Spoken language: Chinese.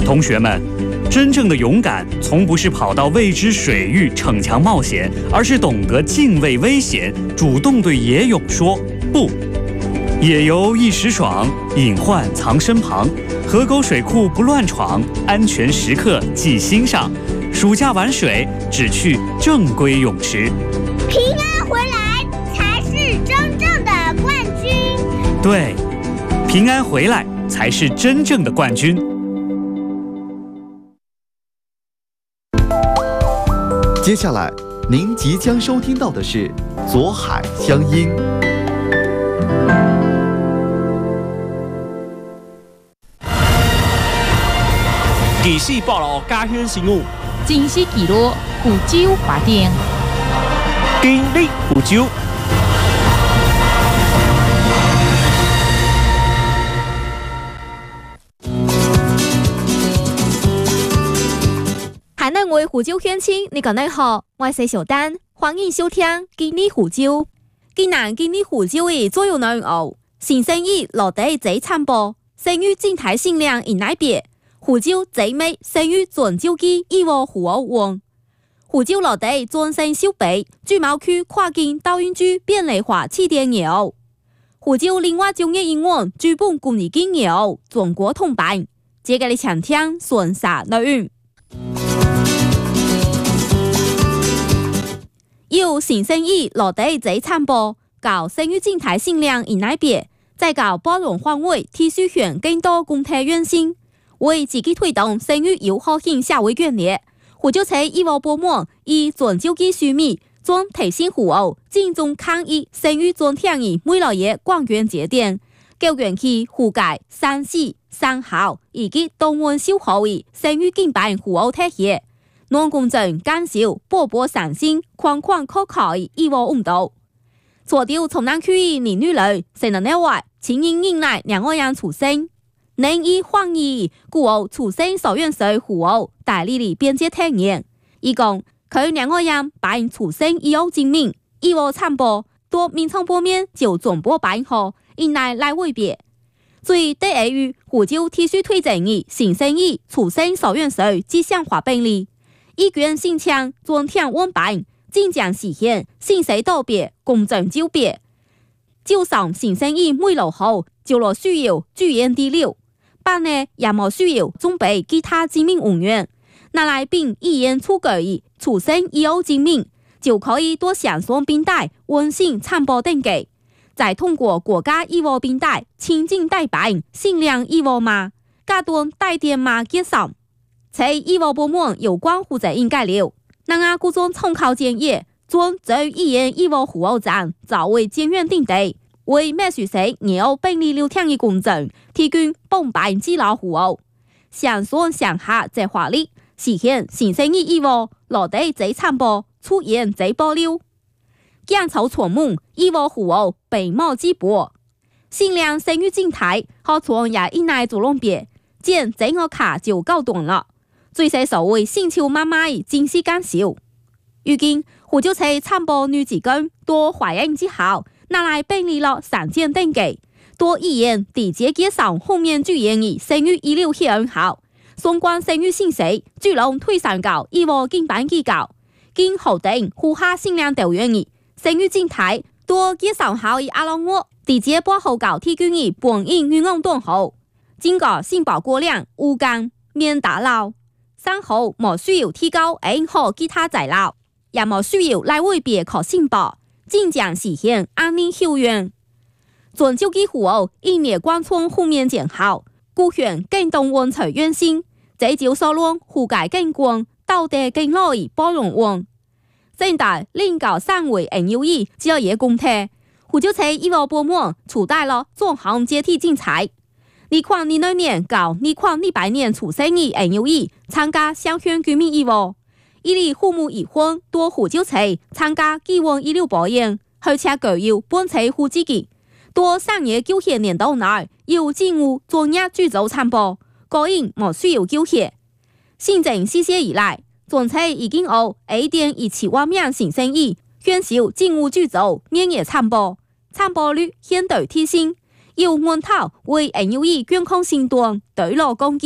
同学们，真正的勇敢从不是跑到未知水域逞强冒险，而是懂得敬畏危险，主动对野勇说不。野游一时爽，隐患藏身旁。河沟水库不乱闯，安全时刻记心上。暑假玩水，只去正规泳池。 平安回来才是真正的冠军。 对，平安回来才是真正的冠军。 接下来，您即将收听到的是左海乡音。 记事报道家乡新闻， 真实记录福州话电， 今日福州。 海南话福州乡亲，你讲你好，我是小丹，欢迎收听今日福州。今日福州的左右内容，新生意落地最参播，生育静态性量以乃别。福州最美生育转招机义务服务网，福州落地专升修备，聚贸区跨境导运区便利化起点业务。福州另外专业英文剧本管理经业务全国统办。接下来请听顺沙内容。有新生意落地最参播，搞生育静态性量以乃别，再搞包容范围体恤权更多公体院性。为积极推动生育友好型社会建立，福州市义务部门以转招机书面将提醒服务尽忠抗疫生育专项的每个月广源节点，高原区覆盖山市、山校以及动物守护的生育经办服务体系，农公正减少波波上升、宽宽可靠的义务温度。除掉从南区的男女类，成人内外，情人引来两个人出生。能以欢迎故后出生所愿税服务代理的边界体验，伊讲佢两个人办出生以后证明，义务参播多民众方面就全部办好，引来未别。最第二于福州提出推荐的新生意出生所愿税迹象化便利，依卷新枪专项稳办，尽将实现信息道别、公正招别。就上新生意每路后就落需要居延第六。办呢也冇需要准备其他证明文件，拿来并一言出具的出生以后证明，就可以多详细并带温馨参播登记，再通过国家义务并带亲近代办限量义务码，加端带电码结上，在义务部门有关负责应该了。那啊，各种参考建议，将在一言义务服务站作为检验定地。为每学生业务便利流畅的公正提供帮办资料服务，上上上下在华丽实现新生意义务落地最参播，出现最保留。减少传闻义务服务被冒直播，限量生育静态和传也引来做弄别，见整个卡就够短了。最细所谓星球妈妈的惊喜感受。如今福州市参播女职工多怀孕之后。拿来便利了3件登记，多医院直接介绍后面住院的生育医疗险号，相关生育信息主动推上到义务经办机构，经核定符合限量条件的生育静态，多介绍后的阿龙我直接拨号到提供的本应预案档号，经过申报过量无干免打扰，3号无需要提交任何其他材料，也无需要来为别可申报。尽将实现安宁效用。转招机服务一年关村后面建好，顾选更动温才院性，这就所论覆盖更广、到地更老的包容网。现在另搞3位 NUE 只要业公体，福州市义务部门取代了专项接替竞赛。你看你那年搞，你看你8年出生的 NUE 参加乡乡居民义务。伊哩父母已婚多福州市参加基本医疗保险，而且具有本市户籍的，多3月9日年度内有进入专业居住参保，个人无需要缴费。新政实施以来，全市已經有 2.17萬名新生兒選手進入居住免疫參保，參保率顯著提升，有源頭為 NUE 健康診斷對路攻擊。